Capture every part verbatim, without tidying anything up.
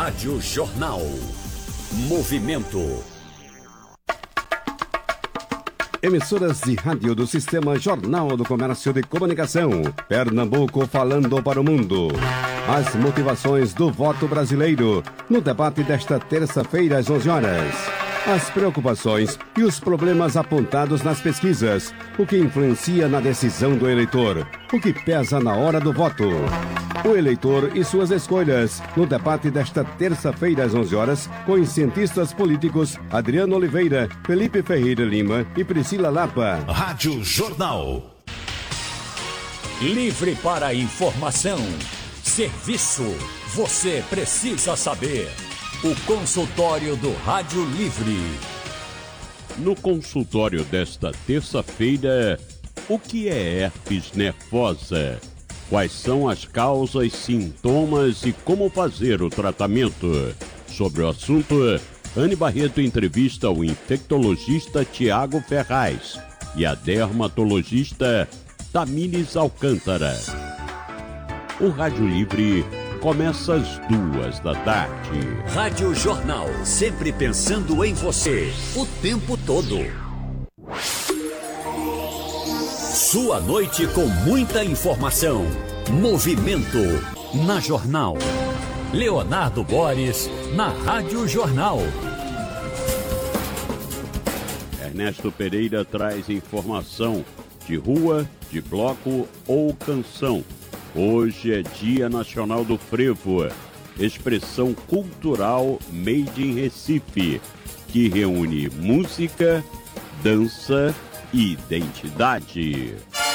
Rádio Jornal. Movimento. Emissoras de rádio do Sistema Jornal do Comércio de Comunicação. Pernambuco falando para o mundo. As motivações do voto brasileiro. No debate desta terça-feira às onze horas. As preocupações e os problemas apontados nas pesquisas. O que influencia na decisão do eleitor. O que pesa na hora do voto. O eleitor e suas escolhas, no debate desta terça-feira às onze horas, com os cientistas políticos Adriano Oliveira, Felipe Ferreira Lima e Priscila Lapa. Rádio Jornal. Livre para informação. Serviço. Você precisa saber. O consultório do Rádio Livre. No consultório desta terça-feira, o que é herpes nervosa? Quais são as causas, sintomas e como fazer o tratamento? Sobre o assunto, Anne Barreto entrevista o infectologista Tiago Ferraz e a dermatologista Tamires Alcântara. O Rádio Livre começa às duas da tarde. Rádio Jornal, sempre pensando em você, o tempo todo. Sua noite com muita informação. Movimento na Jornal. Leonardo Boris, na Rádio Jornal. Ernesto Pereira traz informação de rua, de bloco ou canção. Hoje é Dia Nacional do Frevo, expressão cultural made in Recife, que reúne música, dança e identidade.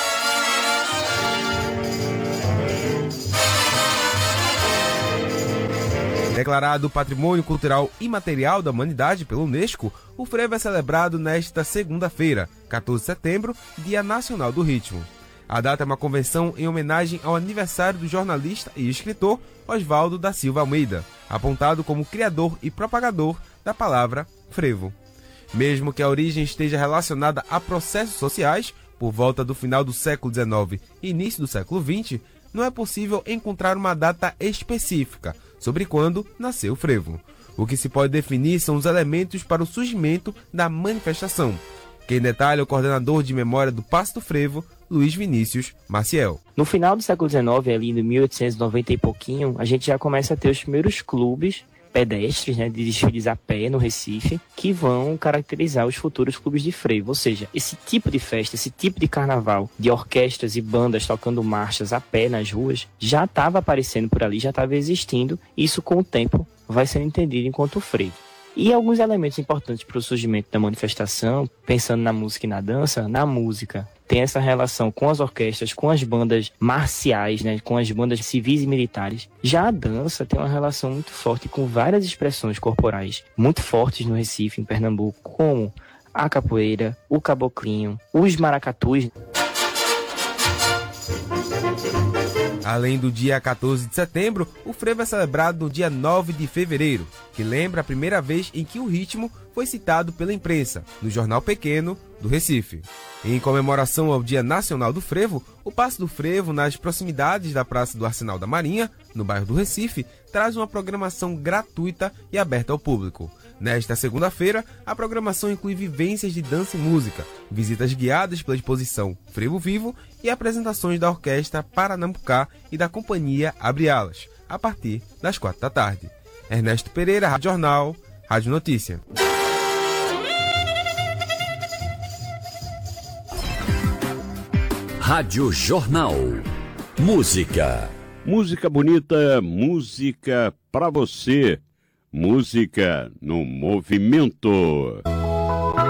Declarado Patrimônio Cultural Imaterial da Humanidade pela Unesco, o frevo é celebrado nesta segunda-feira, quatorze de setembro, Dia Nacional do Ritmo. A data é uma convenção em homenagem ao aniversário do jornalista e escritor Oswaldo da Silva Almeida, apontado como criador e propagador da palavra frevo. Mesmo que a origem esteja relacionada a processos sociais, por volta do final do século dezenove e início do século vinte, não é possível encontrar uma data específica sobre quando nasceu o frevo. O que se pode definir são os elementos para o surgimento da manifestação. Quem detalha é o coordenador de memória do Passo do Frevo, Luiz Vinícius Maciel. No final do século dezenove, ali em mil oitocentos e noventa e pouquinho, a gente já começa a ter os primeiros clubes pedestres, né, de desfiles a pé no Recife, que vão caracterizar os futuros clubes de frevo. Ou seja, esse tipo de festa, esse tipo de carnaval, de orquestras e bandas tocando marchas a pé nas ruas, já estava aparecendo por ali, já estava existindo. Isso, com o tempo, vai sendo entendido enquanto frevo. E alguns elementos importantes para o surgimento da manifestação, pensando na música e na dança, na música tem essa relação com as orquestras, com as bandas marciais, né, com as bandas civis e militares. Já a dança tem uma relação muito forte com várias expressões corporais muito fortes no Recife, em Pernambuco, como a capoeira, o caboclinho, os maracatus. Além do dia quatorze de setembro, o frevo é celebrado no dia nove de fevereiro, que lembra a primeira vez em que o ritmo foi citado pela imprensa, no Jornal Pequeno do Recife. Em comemoração ao Dia Nacional do Frevo, o Passo do Frevo, nas proximidades da Praça do Arsenal da Marinha, no bairro do Recife, traz uma programação gratuita e aberta ao público. Nesta segunda-feira, a programação inclui vivências de dança e música, visitas guiadas pela exposição Frevo Vivo e apresentações da Orquestra Paranambucá e da Companhia Abre Alas, a partir das quatro da tarde. Ernesto Pereira, Rádio Jornal, Rádio Notícia. Rádio Jornal. Música. Música bonita, música pra você. Música no movimento.